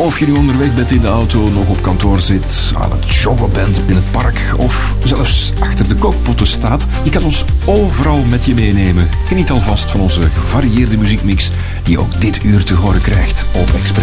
Of je nu onderweg bent in de auto, nog op kantoor zit, aan het joggen bent in het park of zelfs achter de kookpotten staat, je kan ons overal met je meenemen. Geniet alvast van onze gevarieerde muziekmix die je ook dit uur te horen krijgt op Express.